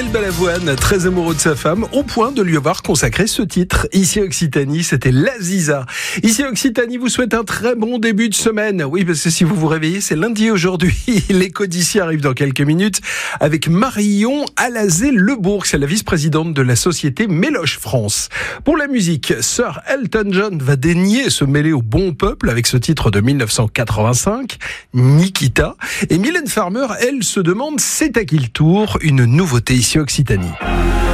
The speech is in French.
Balavoine, très amoureux de sa femme, au point de lui avoir consacré ce titre. Ici Occitanie, c'était l'Aziza. Ici Occitanie vous souhaite un très bon début de semaine. Oui, parce que si vous vous réveillez, c'est lundi aujourd'hui. L'écho d'ici arrive dans quelques minutes avec Marion Alazé-Lebourg. C'est la vice-présidente de la société Méloche France. Pour la musique, Sir Elton John va daigner se mêler au bon peuple avec ce titre de 1985, Nikita. Et Mylène Farmer, elle, se demande c'est à qui le tour, une nouveauté ici Occitanie.